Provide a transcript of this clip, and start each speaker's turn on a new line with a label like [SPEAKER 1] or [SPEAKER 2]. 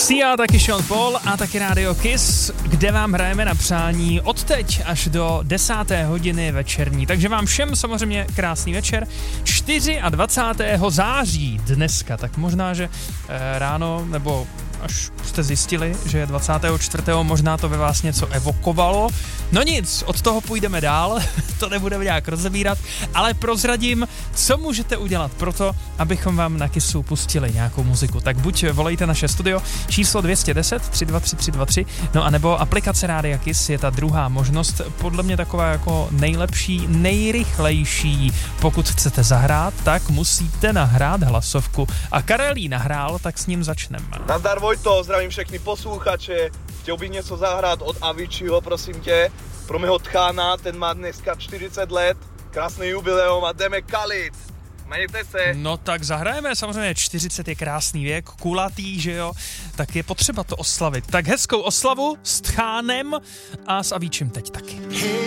[SPEAKER 1] Sia, taky Sean Paul a taky Radio Kiss, kde vám hrajeme na přání od teď až do 10. hodiny večerní. Takže vám všem samozřejmě krásný večer. 24. září dneska, tak možná, že ráno nebo až jste zjistili, že je 24. možná to ve vás něco evokovalo. No nic, od toho půjdeme dál, to nebudeme nějak rozebírat, ale prozradím, co můžete udělat pro to, abychom vám na Kissu pustili nějakou muziku. Tak buď volejte naše studio číslo 210 323 323, no a nebo aplikace Rádia Kiss je ta druhá možnost, podle mě taková jako nejlepší, nejrychlejší. Pokud chcete zahrát, tak musíte nahrát hlasovku. A Karel ji nahrál, tak s ním začneme.
[SPEAKER 2] Nazdar Vojto, zdravím všechny posluchače. Chtěl bych něco zahrát od Aviciiho, prosím tě. Pro mého tchána, ten má dneska 40 let. Krásný jubileum a jdeme kalit. Mějte se.
[SPEAKER 1] No tak zahrajeme, samozřejmě 40 je krásný věk, kulatý, že jo, tak je potřeba to oslavit. Tak hezkou oslavu s tchánem a s Aviciem teď taky.